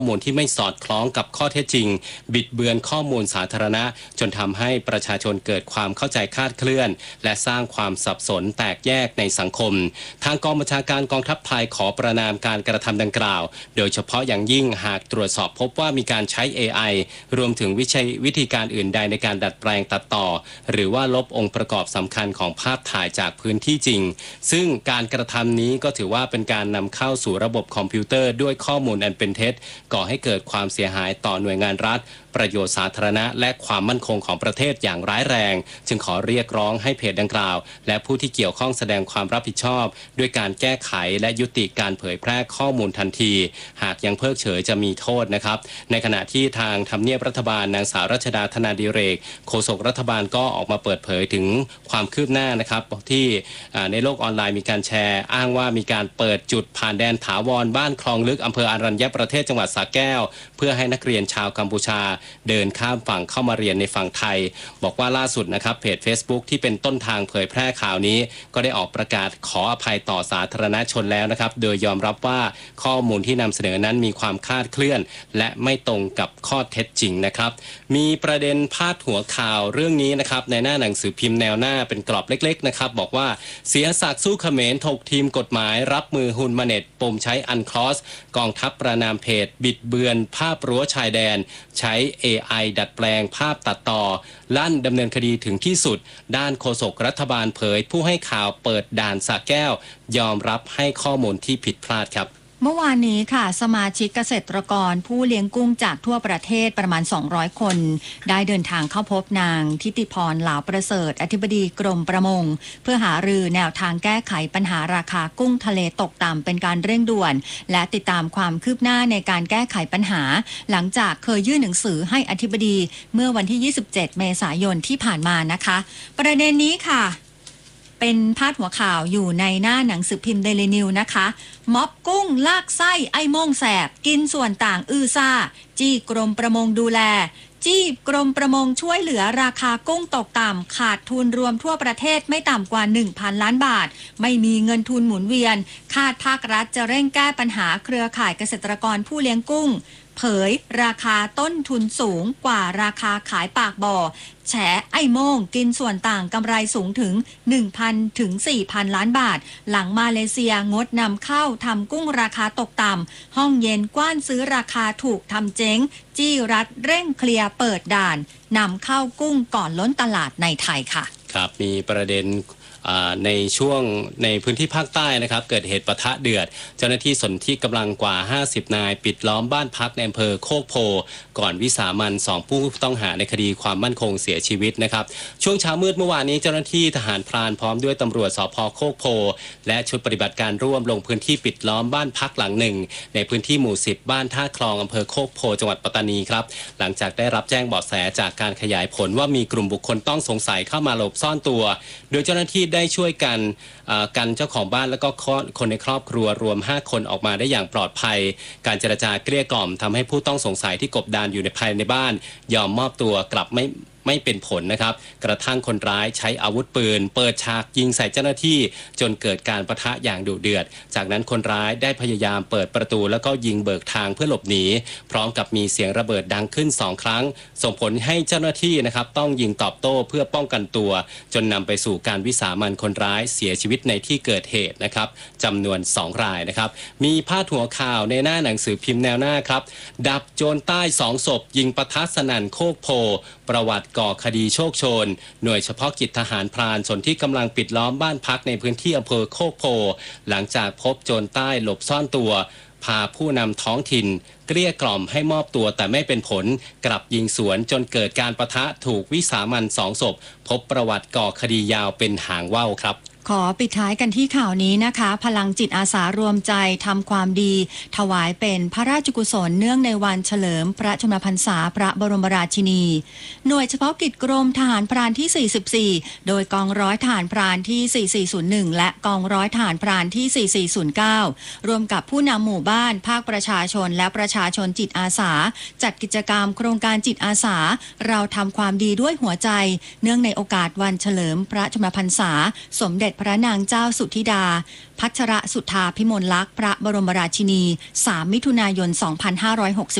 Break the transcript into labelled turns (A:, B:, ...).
A: ข้อมูลที่ไม่สอดคล้องกับข้อเท็จจริงบิดเบือนข้อมูลสาธารณะจนทำให้ประชาชนเกิดความเข้าใจคลาดเคลื่อนและสร้างความสับสนแตกแยกในสังคมทางกองบัญชาการกองทัพไทยขอประนามการกระทำดังกล่าวโดยเฉพาะอย่างยิ่งหากตรวจสอบพบว่ามีการใช้ AI รวมถึงวิธีการอื่นใดในการดัดแปลงตัดต่อหรือว่าลบองค์ประกอบสำคัญของภาพถ่ายจากพื้นที่จริงซึ่งการกระทำนี้ก็ถือว่าเป็นการนำเข้าสู่ระบบคอมพิวเตอร์ด้วยข้อมูลอันเป็นเท็จก่อให้เกิดความเสียหายต่อหน่วยงานรัฐประโยชน์สาธารณะและความมั่นคงของประเทศอย่างร้ายแรงจึงขอเรียกร้องให้เพจดังกล่าวและผู้ที่เกี่ยวข้องแสดงความรับผิดชอบด้วยการแก้ไขและยุติการเผยแพร่ข้อมูลทันทีหากยังเพิกเฉยจะมีโทษนะครับในขณะที่ทางทำเนียบรัฐบาลนางสาวรัชดาธนาดิเรกโฆษกรัฐบาลก็ออกมาเปิดเผยถึงความคืบหน้านะครับที่ในโลกออนไลน์มีการแชร์อ้างว่ามีการเปิดจุดผ่านแดนถาวรบ้านคลองลึกอำเภออารัญญประเทศจังหวัดสระแก้วเพื่อให้นักเรียนชาวกัมพูชาเดินข้ามฝั่งเข้ามาเรียนในฝั่งไทยบอกว่าล่าสุดนะครับเพจ Facebook ที่เป็นต้นทางเผยแพร่ข่าวนี้ก็ได้ออกประกาศขออภัยต่อสาธารณชนแล้วนะครับโดยยอมรับว่าข้อมูลที่นำเสนอนั้นมีความคลาดเคลื่อนและไม่ตรงกับข้อเท็จจริงนะครับมีประเด็นพาดหัวข่าวเรื่องนี้นะครับในหน้าหนังสือพิมพ์แนวหน้าเป็นกรอบเล็กๆนะครับบอกว่าเสียศักดิ์สู้เขมรถกทีมกฎหมายรับมือฮุนมาเน็ตปมใช้อันคลอสกองทัพประนามเพจบิดเบือนภาพรั้วชายแดนใช้ AI ดัดแปลงภาพตัดต่อลั่นดำเนินคดีถึงที่สุดด้านโฆษกรัฐบาลเผยผู้ให้ข่าวเปิดด่านสระแก้วยอมรับให้ข้อมูลที่ผิดพลาดครับ
B: เมื่อวานนี้ค่ะสมาชิกเกษตรกรผู้เลี้ยงกุ้งจากทั่วประเทศประมาณ200คนได้เดินทางเข้าพบนางทิติพรเหลาประเสริฐอธิบดีกรมประมงเพื่อหารือแนวทางแก้ไขปัญหาราคากุ้งทะเลตกต่ำเป็นการเร่งด่วนและติดตามความคืบหน้าในการแก้ไขปัญหาหลังจากเคยยื่นหนังสือให้อธิบดีเมื่อวันที่27เมษายนที่ผ่านมานะคะประเด็นนี้ค่ะเป็นพาดหัวข่าวอยู่ในหน้าหนังสือพิมพ์เดลินิวนะคะม็อบกุ้งลากไส้ไอ้โม่งแสบกินส่วนต่างอื้อซ่าจี้กรมประมงดูแลจี้กรมประมงช่วยเหลือราคากุ้งตกต่ำขาดทุนรวมทั่วประเทศไม่ต่ำกว่า 1,000 ล้านบาทไม่มีเงินทุนหมุนเวียนคาดภาครัฐจะเร่งแก้ปัญหาเครือข่ายเกษตรกรผู้เลี้ยงกุ้งเผยราคาต้นทุนสูงกว่าราคาขายปากบ่อแฉไอ้โม่งกินส่วนต่างกำไรสูงถึง 1,000 ถึง 4,000 ล้านบาทหลังมาเลเซียงดนำเข้าทำกุ้งราคาตกต่ำห้องเย็นกว้านซื้อราคาถูกทำเจ๊งจี้รัฐเร่งเคลียร์เปิดด่านนำเข้ากุ้งก่อนล้นตลาดในไทยค่ะ
A: ครับมีประเด็นในช่วงในพื้นที่ภาคใต้นะครับเกิดเหตุปะทะเดือดเจ้าหน้าที่สนที่กำลังกว่า50นายปิดล้อมบ้านพักในอำเภอโคกโพก่อนวิสามัน2ผู้ต้องหาในคดีความมั่นคงเสียชีวิตนะครับช่วงเช้ามืดเมื่อวานนี้เจ้าหน้าที่ทหารพรานพร้อมด้วยตำรวจสภ.โคกโพและชุดปฏิบัติการร่วมลงพื้นที่ปิดล้อมบ้านพักหลังหนึ่งในพื้นที่หมู่10บ้านท่าคลองอำเภอโคกโพจังหวัดปัตตานีครับหลังจากได้รับแจ้งเบาะแสจากการขยายผลว่ามีกลุ่มบุคคลต้องสงสัยเข้ามาหลบซ่อนตัวโดยเจ้าหน้าที่ได้ช่วยกันเจ้าของบ้านและก็คนในครอบครัวรวม5คนออกมาได้อย่างปลอดภัยการเจรจาเกลี้ยกล่อมทำให้ผู้ต้องสงสัยที่กบดานอยู่ในภายในบ้านยอมมอบตัวกลับไม่เป็นผลนะครับกระทั่งคนร้ายใช้อาวุธปืนเปิดฉากยิงใส่เจ้าหน้าที่จนเกิดการปะทะอย่างดุเดือดจากนั้นคนร้ายได้พยายามเปิดประตูแล้วก็ยิงเบิกทางเพื่อหลบหนีพร้อมกับมีเสียงระเบิดดังขึ้น2ครั้งส่งผลให้เจ้าหน้าที่นะครับต้องยิงตอบโต้เพื่อป้องกันตัวจนนำไปสู่การวิสามันคนร้ายเสียชีวิตในที่เกิดเหตุนะครับจำนวน2รายนะครับมีพาดหัวข่าวในหน้าหนังสือพิมพ์แนวหน้าครับดับโจรใต้2ศพยิงปะทะสนั่นโคกโพประวัติก่อคดีโชคโชนหน่วยเฉพาะกิจทหารพรานส่วนที่กำลังปิดล้อมบ้านพักในพื้นที่อำเภอโคกโพหลังจากพบโจรใต้หลบซ่อนตัวพาผู้นำท้องถิ่นเกลี้ยกล่อมให้มอบตัวแต่ไม่เป็นผลกลับยิงสวนจนเกิดการปะทะถูกวิสามัน2ศพพบประวัติก่อคดียาวเป็นหางว่าวครับ
B: ขอปิดท้ายกันที่ข่าวนี้นะคะพลังจิตอาสารวมใจทำความดีถวายเป็นพระราชกุศลเนื่องในวันเฉลิมพระชนมพรรษาพระบรมราชินีหน่วยเฉพาะกิจกรมทหารพรานที่44โดยกองร้อยทหารพรานที่4401และกองร้อยทหารพรานที่4409รวมกับผู้นำหมู่บ้านภาคประชาชนและประชาชนจิตอาสาจัดกิจกรรมโครงการจิตอาสาเราทำความดีด้วยหัวใจเนื่องในโอกาสวันเฉลิมพระชนมพรรษาสมเด็จจพระนางเจ้าสุธิดา พัชรสุธาพิมลลักษณ์พระบรมราชินี 3 มิถุนายน 2566